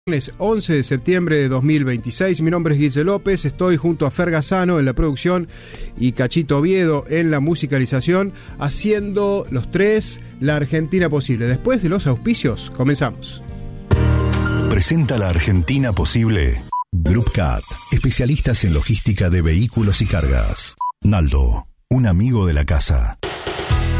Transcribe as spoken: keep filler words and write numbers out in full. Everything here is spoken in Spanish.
Es once de septiembre de dos mil veintiséis. Mi nombre es Guille López, estoy junto a Fer Gazzano en la producción y Cachito Oviedo en la musicalización, haciendo los tres La Argentina Posible. Después de los auspicios, comenzamos. Presenta La Argentina Posible Groupcat, especialistas en logística de vehículos y cargas. Naldo, un amigo de la casa.